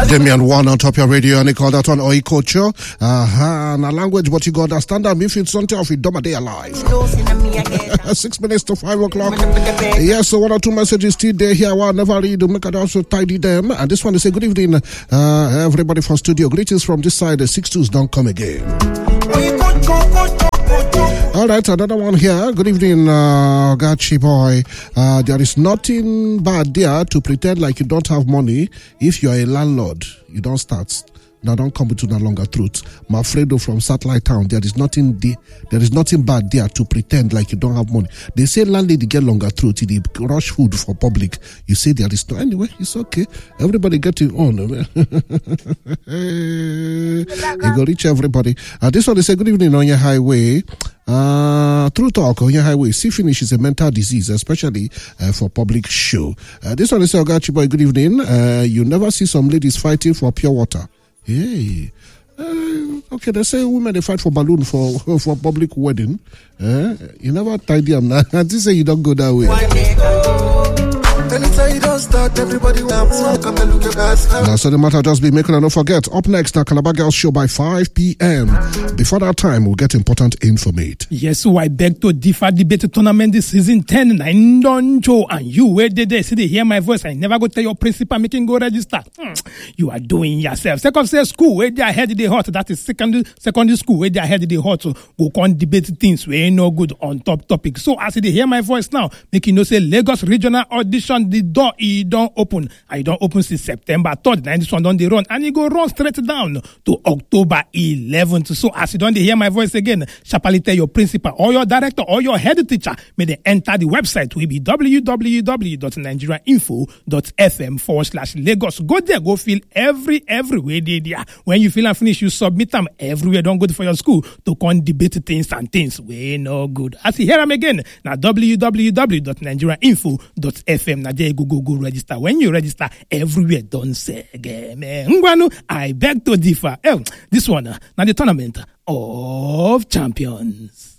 Damian One on top your radio, and they call that one Oi Culture. Na language, but you got understand that if it's something of it, dumb a day alive. 6 minutes to 5 o'clock. Yes, so 1 or 2 messages still there here. I'll never read. Make it also tidy them. And this one is a good evening, everybody from studio. Greetings from this side. The 6-2s don't come again. All right, another one here. Good evening, Gachi boy. There is nothing bad there to pretend like you don't have money. If you're a landlord, you don't start. Now don't come to the longer truth. Mafredo from Satellite Town. There is nothing bad there to pretend like you don't have money. They say landlady get longer truth. They rush food for public. You say there is no. Anyway, it's okay. Everybody get it on. You go reach everybody. This one they say good evening on your highway. True talk on your highway. See finish is a mental disease, especially for public show. This one they say Ogachi boy. Good evening. You never see some ladies fighting for pure water. Hey, okay, they say women they fight for balloon for public wedding. You never tidy them now. I just say you don't go that way. Now, so the matter just be making and don't forget. Up next, the Calabar Girls show by 5 p.m. Before that time, we'll get important information. Yes, so I beg to differ debate tournament this season 10. I don't show, and you where did they see they hear my voice? I never go tell your principal making go register. You are doing yourself. Second say school where they are head the hot. That is secondary school where they are head the hot. So go on debate things where ain't no good on top topic. So as they hear my voice now, make you know say Lagos regional audition. The door it don't open. I don't open since September 3rd. Now this one don't they run and it go run straight down to October 11th. So as you don't hear my voice again, sharply tell your principal or your director or your head teacher, may they enter the website will be www.nigeriainfo.fm/Lagos. Go there, go fill everywhere they there. When you fill and finish, you submit them everywhere. Don't go for your school to come debate things and things. We no good. As you hear them again, now www.nigeriainfo.fm. Now there go register. When you register, everywhere don't say again. I beg to differ. This one, now the tournament of champions.